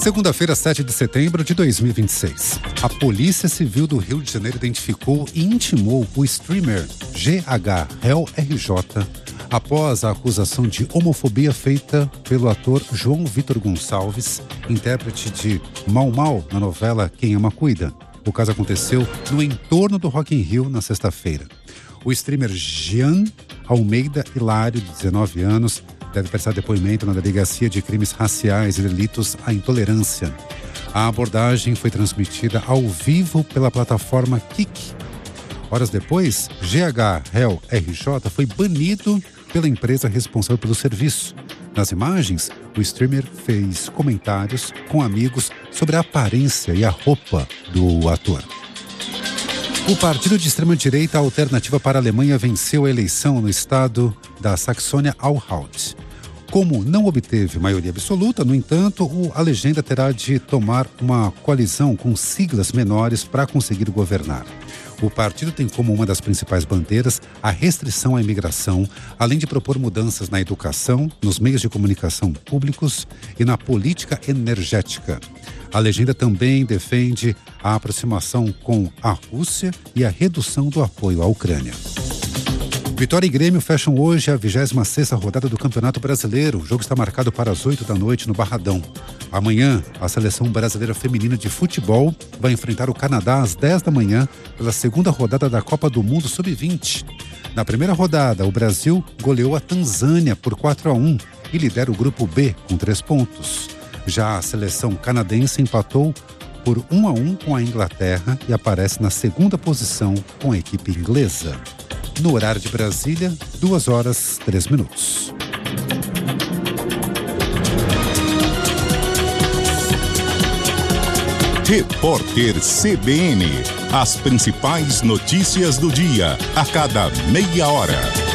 Segunda-feira, 7 de setembro de 2026. A Polícia Civil do Rio de Janeiro identificou e intimou o streamer GHRJ após a acusação de homofobia feita pelo ator João Vitor Gonçalves, intérprete de Mau Mau na novela Quem Ama Cuida. O caso aconteceu no entorno do Rock in Rio na sexta-feira. O streamer Jean Almeida Hilário, de 19 anos, deve prestar depoimento na Delegacia de Crimes Raciais e Delitos à Intolerância. A abordagem foi transmitida ao vivo pela plataforma Kik. Horas depois, GHRJ foi banido pela empresa responsável pelo serviço. Nas imagens, o streamer fez comentários com amigos sobre a aparência e a roupa do ator. O partido de extrema-direita Alternativa para a Alemanha venceu a eleição no estado da Saxônia-Anhalt. Como não obteve maioria absoluta, no entanto, a legenda terá de tomar uma coalizão com siglas menores para conseguir governar. O partido tem como uma das principais bandeiras a restrição à imigração, além de propor mudanças na educação, nos meios de comunicação públicos e na política energética. A legenda também defende a aproximação com a Rússia e a redução do apoio à Ucrânia. Vitória e Grêmio fecham hoje a 26ª rodada do Campeonato Brasileiro. O jogo está marcado para as 8 da noite no Barradão. Amanhã, a Seleção Brasileira Feminina de Futebol vai enfrentar o Canadá às 10 da manhã pela segunda rodada da Copa do Mundo Sub-20. Na primeira rodada, o Brasil goleou a Tanzânia por 4-1 e lidera o Grupo B com 3 pontos. Já a seleção canadense empatou por 1-1 com a Inglaterra e aparece na segunda posição com a equipe inglesa. No horário de Brasília, 2h03. Repórter CBN. As principais notícias do dia, a cada meia hora.